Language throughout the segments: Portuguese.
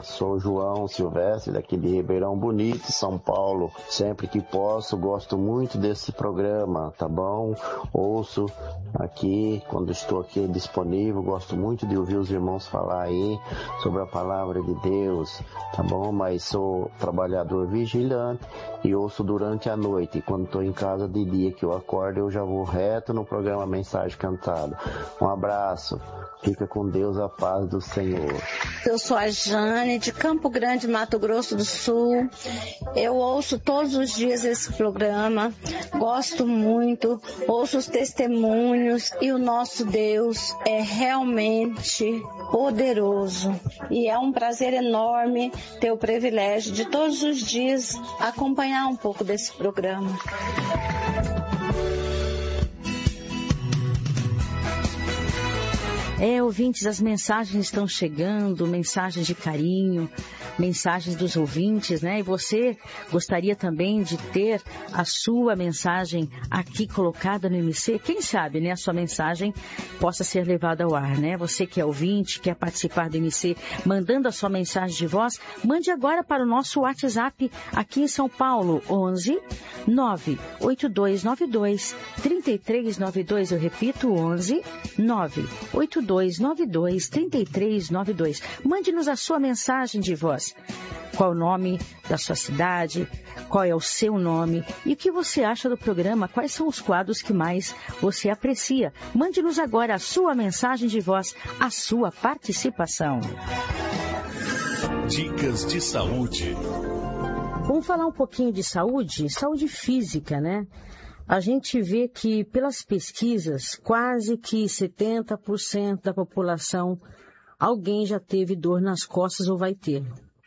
Sou João Silvestre, daqui de Ribeirão Bonito, São Paulo. Sempre que posso, gosto muito desse programa, tá bom? Ouço aqui, quando estou aqui disponível, gosto muito de ouvir os irmãos falar aí sobre a palavra de Deus, tá bom? Mas sou trabalhador vigilante e ouço durante a noite. E quando estou em casa de dia que eu acordo, eu já vou reto no programa Mensagem Cantada. Um abraço. Fica com Deus, a paz do Senhor. Eu sou a Jane, de Campo Grande, Mato Grosso do Sul. Eu ouço todos os dias esse programa, gosto muito, ouço os testemunhos e o nosso Deus é realmente poderoso. E é um prazer enorme ter o privilégio de todos os dias acompanhar um pouco desse programa. Ouvintes, as mensagens estão chegando, mensagens de carinho, mensagens dos ouvintes, né? E você gostaria também de ter a sua mensagem aqui colocada no MC? Quem sabe, né? A sua mensagem possa ser levada ao ar, né? Você que é ouvinte, quer participar do MC, mandando a sua mensagem de voz, mande agora para o nosso WhatsApp aqui em São Paulo, 11 98292 3392. Eu repito, 11 98292 3392. Mande-nos a sua mensagem de voz. Qual o nome da sua cidade? Qual é o seu nome? E o que você acha do programa? Quais são os quadros que mais você aprecia? Mande-nos agora a sua mensagem de voz, a sua participação. Dicas de saúde. Vamos falar um pouquinho de saúde física, né? A gente vê que, pelas pesquisas, quase que 70% da população, alguém já teve dor nas costas ou vai ter.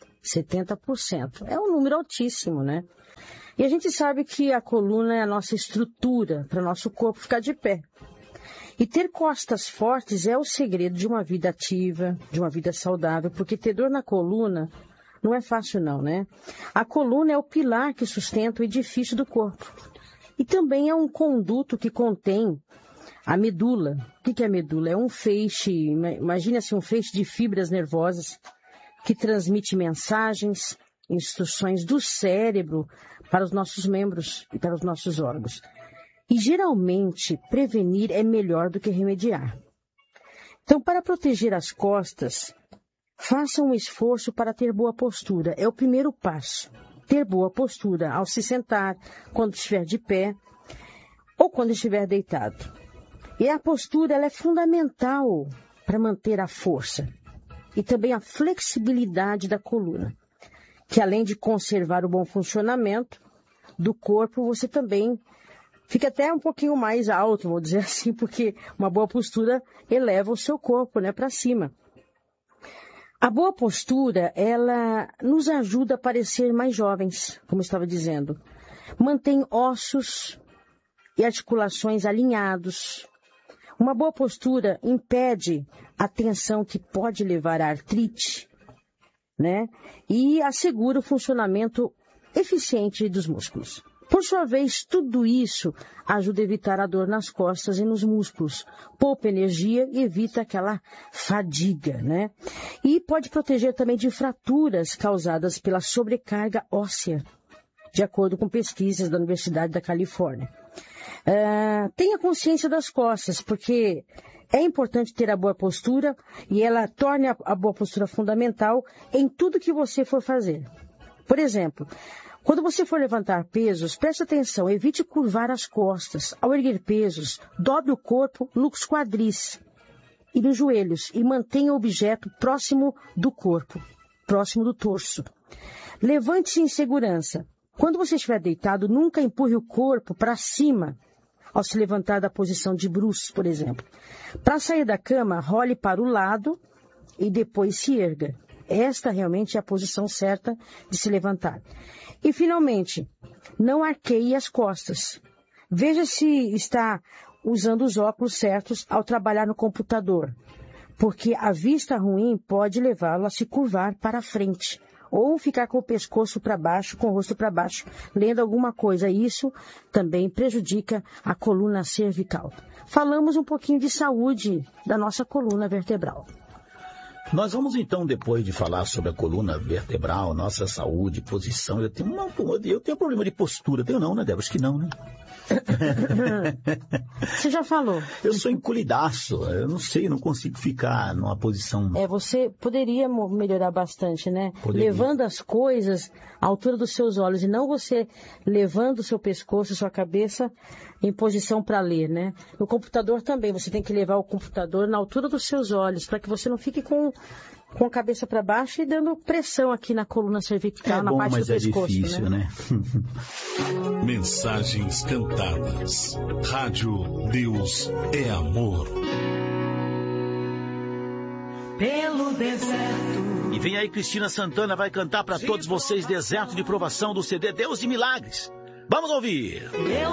70%. É um número altíssimo, né? E a gente sabe que a coluna é a nossa estrutura para o nosso corpo ficar de pé. E ter costas fortes é o segredo de uma vida ativa, de uma vida saudável, porque ter dor na coluna não é fácil não, né? A coluna é o pilar que sustenta o edifício do corpo. E também é um conduto que contém a medula. O que é a medula? É um feixe, imagine assim, um feixe de fibras nervosas que transmite mensagens, instruções do cérebro para os nossos membros e para os nossos órgãos. E geralmente prevenir é melhor do que remediar. Então, para proteger as costas, faça um esforço para ter boa postura. É o primeiro passo. Ter boa postura ao se sentar, quando estiver de pé ou quando estiver deitado. E a postura ela é fundamental para manter a força e também a flexibilidade da coluna, que além de conservar o bom funcionamento do corpo, você também fica até um pouquinho mais alto, vou dizer assim, porque uma boa postura eleva o seu corpo, né, para cima. A boa postura, ela nos ajuda a parecer mais jovens, como eu estava dizendo. Mantém ossos e articulações alinhados. Uma boa postura impede a tensão que pode levar à artrite, né? E assegura o funcionamento eficiente dos músculos. Por sua vez, tudo isso ajuda a evitar a dor nas costas e nos músculos, poupa energia e evita aquela fadiga, né? E pode proteger também de fraturas causadas pela sobrecarga óssea, de acordo com pesquisas da Universidade da Califórnia. Tenha consciência das costas, porque é importante ter a boa postura e ela torna a boa postura fundamental em tudo que você for fazer. Por exemplo, quando você for levantar pesos, preste atenção, evite curvar as costas. Ao erguer pesos, dobre o corpo nos quadris e nos joelhos e mantenha o objeto próximo do corpo, próximo do torso. Levante-se em segurança. Quando você estiver deitado, nunca empurre o corpo para cima ao se levantar da posição de bruços, por exemplo. Para sair da cama, role para o lado e depois se erga. Esta realmente é a posição certa de se levantar. E, finalmente, não arqueie as costas. Veja se está usando os óculos certos ao trabalhar no computador, porque a vista ruim pode levá-lo a se curvar para frente ou ficar com o pescoço para baixo, com o rosto para baixo, lendo alguma coisa. Isso também prejudica a coluna cervical. Falamos um pouquinho de saúde da nossa coluna vertebral. Nós vamos então, depois de falar sobre a coluna vertebral, nossa saúde, posição, eu tenho problema de postura, tenho não, né, Débora? Acho que não, né? Você já falou. Eu sou encolhidaço, eu não sei, não consigo ficar numa posição... Você poderia melhorar bastante, né? Poderia. Levando as coisas à altura dos seus olhos e não você levando o seu pescoço e sua cabeça em posição para ler, né? No computador também, você tem que levar o computador na altura dos seus olhos para que você não fique com a cabeça para baixo e dando pressão aqui na coluna cervical, na parte do pescoço. Mas é difícil, né? Mensagens cantadas. Rádio Deus é Amor. Pelo deserto. E vem aí, Cristina Santana vai cantar para todos vocês Deserto de Provação do CD Deus de Milagres. Vamos ouvir.